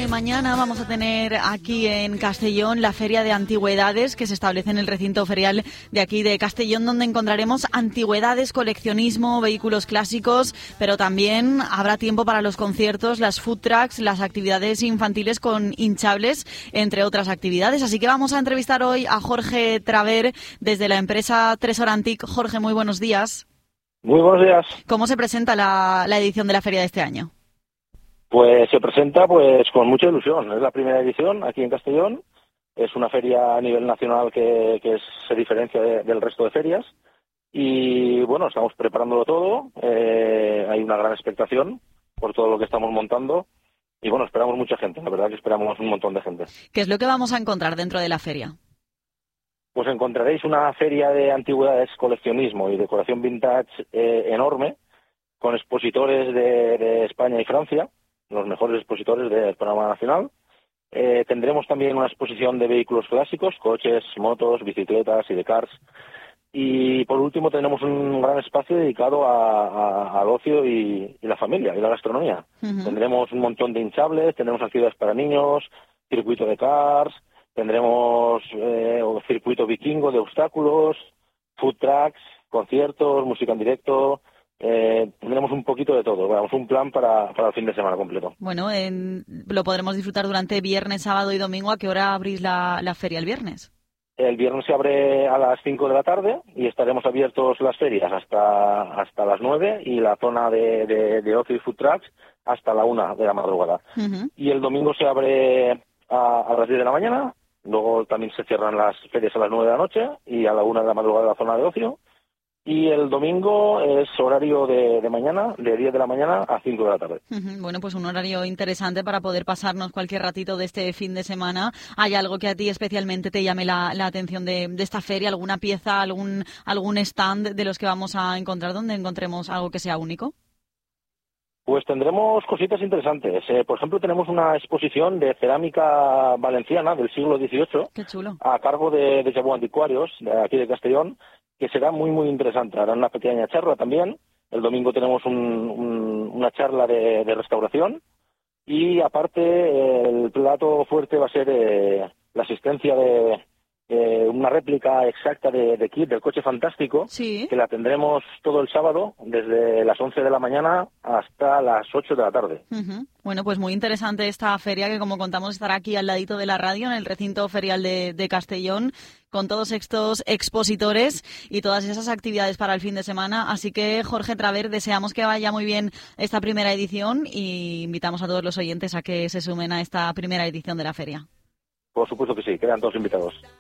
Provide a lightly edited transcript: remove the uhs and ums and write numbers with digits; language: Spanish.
y mañana vamos a tener aquí en Castellón la Feria de Antigüedades que se establece en el recinto ferial de aquí de Castellón, donde encontraremos antigüedades, coleccionismo, vehículos clásicos, pero también habrá tiempo para los conciertos, las food trucks, las actividades infantiles con hinchables, entre otras actividades. Así que vamos a entrevistar hoy a Jorge Traver desde la empresa Tresor Antic. Jorge, muy buenos días. Muy buenos días. ¿Cómo se presenta la edición de la feria de este año? Pues se presenta con mucha ilusión. Es la primera edición aquí en Castellón. Es una feria a nivel nacional que se diferencia del resto de ferias. Y bueno, estamos preparándolo todo. Hay una gran expectación por todo lo que estamos montando. Y bueno, esperamos mucha gente. La verdad que esperamos un montón de gente. ¿Qué es lo que vamos a encontrar dentro de la feria? Pues encontraréis una feria de antigüedades, coleccionismo y decoración vintage enorme, con expositores de España y Francia, los mejores expositores del panorama nacional. Tendremos también una exposición de vehículos clásicos, coches, motos, bicicletas y de cars. Y por último tenemos un gran espacio dedicado al ocio y la familia y la gastronomía. Uh-huh. Tendremos un montón de hinchables, tendremos actividades para niños, circuito de cars, tendremos circuito vikingo de obstáculos, food trucks, conciertos, música en directo. Tendremos un poquito de todo, vamos, un plan para el fin de semana completo. Bueno, lo podremos disfrutar durante viernes, sábado y domingo. ¿A qué hora abrís la feria el viernes? El viernes se abre a las 5 de la tarde y estaremos abiertos las ferias hasta las 9 y la zona de ocio y food trucks hasta la 1 de la madrugada. Uh-huh. Y el domingo se abre a las 10 de la mañana, luego también se cierran las ferias a las 9 de la noche y a la 1 de la madrugada la zona de ocio. Y el domingo es horario de mañana, de 10 de la mañana a 5 de la tarde. Uh-huh. Bueno, pues un horario interesante para poder pasarnos cualquier ratito de este fin de semana. ¿Hay algo que a ti especialmente te llame la atención de esta feria? ¿Alguna pieza, algún stand de los que vamos a encontrar donde encontremos algo que sea único? Pues tendremos cositas interesantes. Por ejemplo, tenemos una exposición de cerámica valenciana del siglo XVIII. Qué chulo. A cargo de Jabú Anticuarios, de aquí de Castellón, que será muy, muy interesante. Hará una pequeña charla también. El domingo tenemos una charla de restauración. Y aparte, el plato fuerte va a ser la asistencia de una réplica exacta de Kit, del coche fantástico, sí, que la tendremos todo el sábado, desde las 11 de la mañana hasta las 8 de la tarde. Uh-huh. Bueno, pues muy interesante esta feria que, como contamos, estará aquí al ladito de la radio, en el recinto ferial de Castellón, con todos estos expositores y todas esas actividades para el fin de semana. Así que, Jorge Traver, deseamos que vaya muy bien esta primera edición y invitamos a todos los oyentes a que se sumen a esta primera edición de la feria. Por supuesto que sí, quedan todos invitados.